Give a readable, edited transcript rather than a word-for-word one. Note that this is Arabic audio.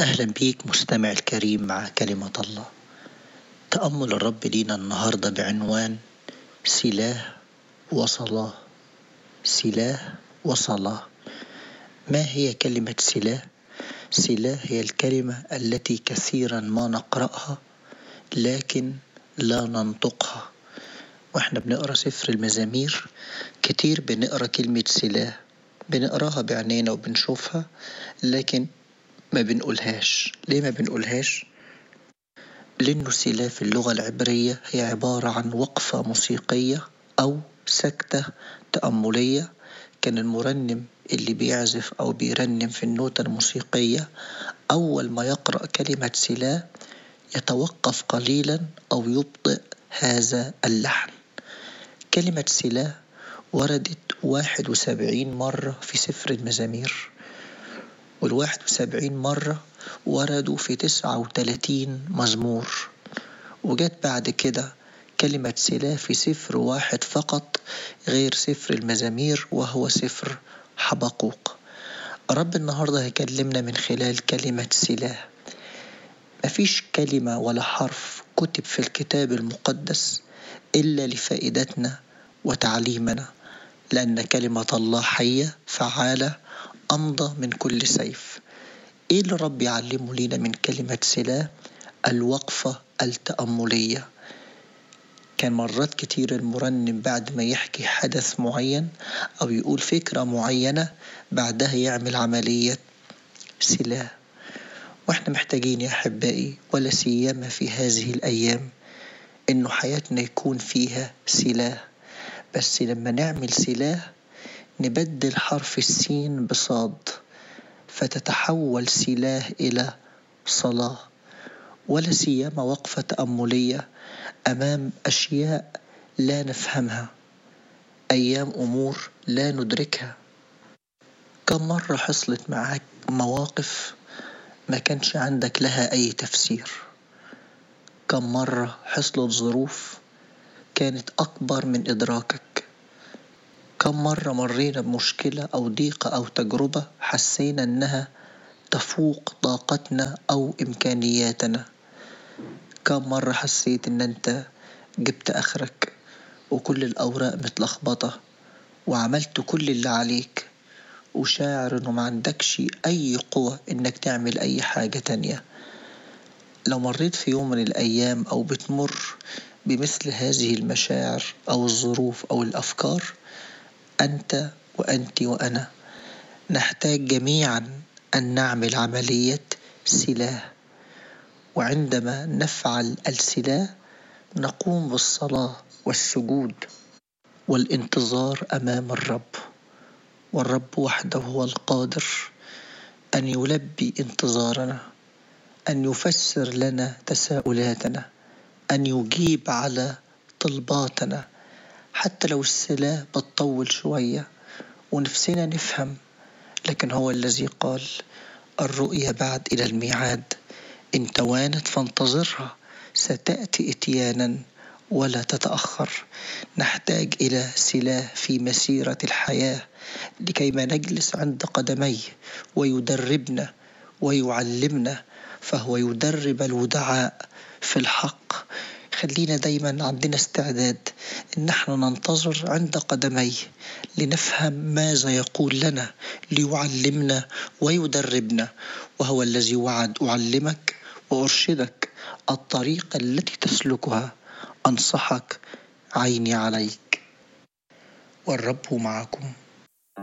أهلا بيك مستمع الكريم مع كلمة الله. تأمل الرب لينا النهاردة بعنوان سلاح وصلاة. سلاح وصلاة. ما هي كلمة سلاح؟ سلاح هي الكلمة التي كثيرا ما نقرأها لكن لا ننطقها. واحنا بنقرأ سفر المزامير كتير بنقرأ كلمة سلاح، بنقراها بعينينا وبنشوفها لكن ما بنقولهاش. ليه ما بنقولهاش؟ لأنه سلاح في اللغة العبرية هي عبارة عن وقفة موسيقية أو سكتة تأملية. كان المرنم اللي بيعزف أو بيرنم في النوتة الموسيقية أول ما يقرأ كلمة سلاح يتوقف قليلا أو يبطئ هذا اللحن. كلمة سلاح وردت 71 مرة في سفر المزامير، وال71 مرة وردوا في 39 مزمور. وجت بعد كده كلمة سلاح في سفر واحد فقط غير سفر المزامير وهو سفر حبقوق. رب النهاردة هيكلمنا من خلال كلمة سلاح. مفيش كلمة ولا حرف كتب في الكتاب المقدس إلا لفائدتنا وتعليمنا، لأن كلمة الله حية فعالة أمضى من كل سيف. إيه اللي رب يعلمه لينا من كلمة سلاح؟ الوقفة التأملية. كان مرات كتير المرنم بعد ما يحكي حدث معين أو يقول فكرة معينة بعدها يعمل عملية سلاح. واحنا محتاجين يا أحبائي ولا سيما في هذه الأيام إنه حياتنا يكون فيها سلاح. بس لما نعمل سلاح نبدل حرف السين بصاد فتتحول سلاح إلى صلاة. ولا سيما وقفة تأملية أمام أشياء لا نفهمها، أيام أمور لا ندركها. كم مرة حصلت معك مواقف ما كانش عندك لها أي تفسير؟ كم مرة حصلت ظروف كانت أكبر من إدراكك؟ كم مرة مرينا بمشكلة أو ضيقة أو تجربة حسينا أنها تفوق طاقتنا أو إمكانياتنا؟ كم مرة حسيت أن أنت جبت آخرك وكل الأوراق متلخبطة وعملت كل اللي عليك وشاعر أنه ما عندكش أي قوة أنك تعمل أي حاجة تانية؟ لو مريت في يوم من الأيام أو بتمر بمثل هذه المشاعر أو الظروف أو الأفكار، أنت وأنت وأنا نحتاج جميعا أن نعمل عملية سلاح. وعندما نفعل السلاح نقوم بالصلاة والسجود والانتظار أمام الرب. والرب وحده هو القادر أن يلبي انتظارنا، أن يفسر لنا تساؤلاتنا، أن يجيب على طلباتنا حتى لو السلاح بتطول شوية ونفسنا نفهم. لكن هو الذي قال الرؤيا بعد إلى الميعاد، إن توانت فانتظرها ستأتي إتيانا ولا تتأخر. نحتاج إلى سلاح في مسيرة الحياة لكي ما نجلس عند قدميه ويدربنا ويعلمنا، فهو يدرب الودعاء في الحق. خلينا دايما عندنا استعداد إن نحن ننتظر عند قدميه لنفهم ماذا يقول لنا ليعلمنا ويدربنا. وهو الذي وعد أعلمك وأرشدك الطريق التي تسلكها، أنصحك، عيني عليك. والرب معكم.